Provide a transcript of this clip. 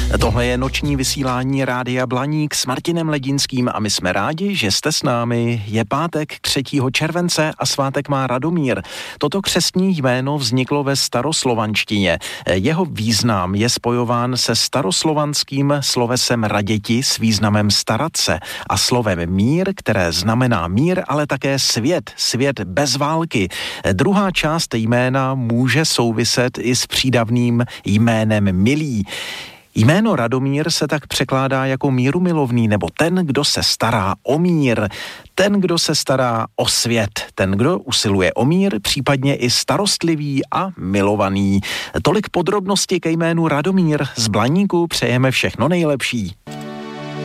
Tohle je noční vysílání Rádia Blaník s Martinem Ledinským a my jsme rádi, že jste s námi. Je pátek 3. července a svátek má Radomír. Toto křestní jméno vzniklo ve staroslovanštině. Jeho význam je spojován se staroslovanským slovesem raděti s významem starat se a slovem mír, které znamená mír, ale také svět bez války. Druhá část jména může souviset i s přídavným jménem milý. Jméno Radomír se tak překládá jako mírumilovný nebo ten, kdo se stará o mír, ten, kdo se stará o svět, ten, kdo usiluje o mír, případně i starostlivý a milovaný. Tolik podrobnosti ke jménu Radomír. Z Blaníku přejeme všechno nejlepší.